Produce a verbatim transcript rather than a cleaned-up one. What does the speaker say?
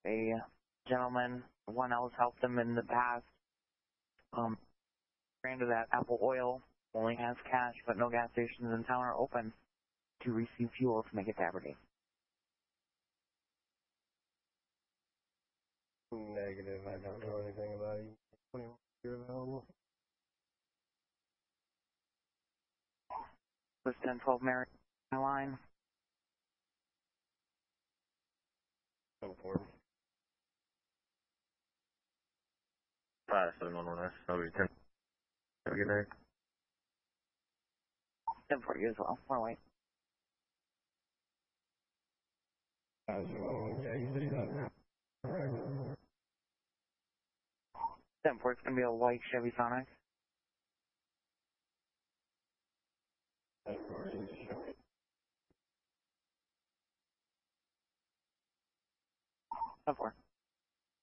a gentleman, one else helped them in the past. Um, ran to that Apple Oil, only has cash, but no gas stations in town are open to receive fuel to make it to Aberdeen. Negative, I don't know anything about it. twenty-one you're available. This ten twelve Mary line. No form. Five seven one one S. That'll be ten. Have a good night. ten for you as well. More wait. Uh, so, yeah, you said he's not now. ten four, it's going to be a white Chevy Sonic. ten four.